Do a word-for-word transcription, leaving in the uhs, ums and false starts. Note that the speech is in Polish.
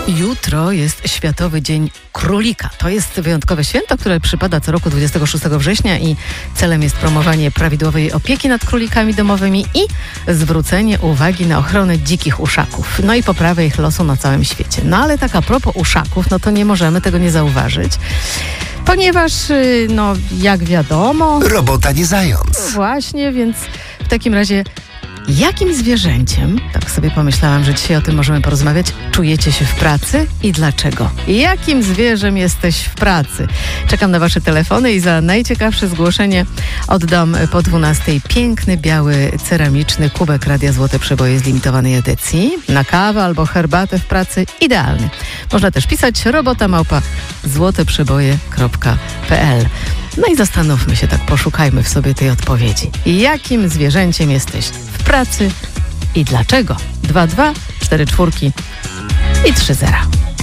Jutro jest Światowy Dzień Królika. To jest wyjątkowe święto, które przypada co roku dwudziestego szóstego września i celem jest promowanie prawidłowej opieki nad królikami domowymi i zwrócenie uwagi na ochronę dzikich uszaków, no i poprawę ich losu na całym świecie. No ale tak a propos uszaków, no to nie możemy tego nie zauważyć, ponieważ, no jak wiadomo... Robota nie zając. Właśnie, więc w takim razie... Jakim zwierzęciem, tak sobie pomyślałam, że dzisiaj o tym możemy porozmawiać, czujecie się w pracy i dlaczego? Jakim zwierzem jesteś w pracy? Czekam na wasze telefony i za najciekawsze zgłoszenie oddam po dwunastej piękny, biały, ceramiczny kubek Radia Złote Przeboje z limitowanej edycji. Na kawę albo herbatę w pracy idealny. Można też pisać robota małpa złoteprzeboje kropka p l. No i zastanówmy się, tak poszukajmy w sobie tej odpowiedzi. Jakim zwierzęciem jesteś w pracy i dlaczego? dwa dwa cztery cztery i trzy zero.